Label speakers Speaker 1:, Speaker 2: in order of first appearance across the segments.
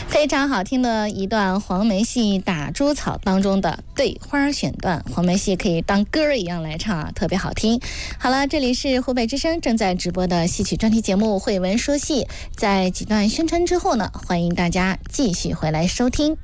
Speaker 1: 非常好听的一段黄梅戏《打猪草》当中的对花选段，黄梅戏可以当歌一样来唱啊，特别好听。好了，这里是湖北之声正在直播的戏曲专题节目《慧闻说戏》，在几段宣传之后呢，欢迎大家继续回来收听。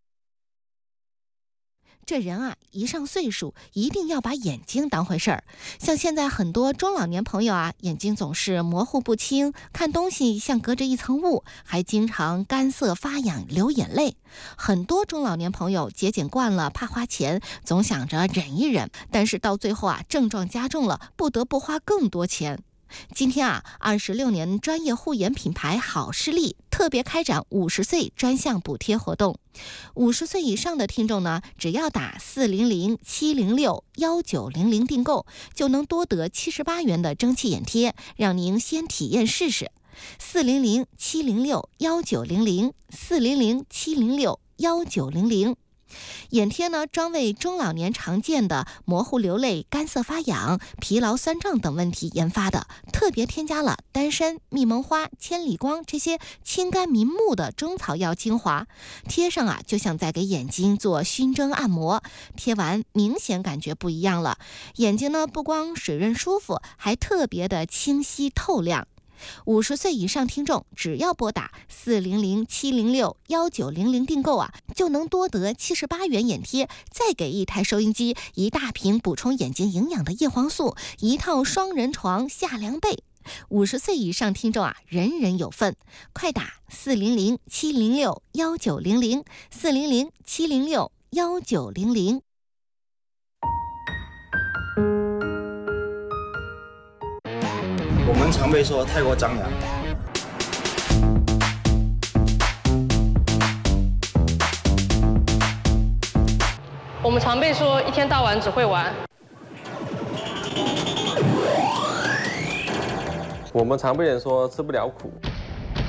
Speaker 2: 这人啊，一上岁数一定要把眼睛当回事儿。像现在很多中老年朋友啊，眼睛总是模糊不清，看东西像隔着一层雾，还经常干涩发痒流眼泪。很多中老年朋友节俭惯了，怕花钱，总想着忍一忍，但是到最后啊，症状加重了，不得不花更多钱。今天啊，26年专业护眼品牌好视力特别开展50岁专项补贴活动。50岁以上的听众呢，只要打400-706-1900订购，就能多得78元的蒸汽眼贴，让您先体验试试。400-706-1900，400-706-1900。眼贴呢，专为中老年常见的模糊流泪、干涩发痒、疲劳酸胀等问题研发的，特别添加了丹参、蜜蒙花、千里光这些清肝明目的中草药精华，贴上啊，就像在给眼睛做熏蒸按摩，贴完明显感觉不一样了。眼睛呢，不光水润舒服，还特别的清晰透亮。50岁以上听众只要拨打400-706-1900订购啊，就能多得78元眼贴，再给一台收音机、一大瓶补充眼睛营养的叶黄素、一套双人床夏凉被。50岁以上听众啊，人人有份，快打400-706-1900，400-706-1900。
Speaker 3: 我们常被说太过张扬，
Speaker 4: 我们常被说一天到晚只会玩，
Speaker 5: 我们常被人说吃不了苦。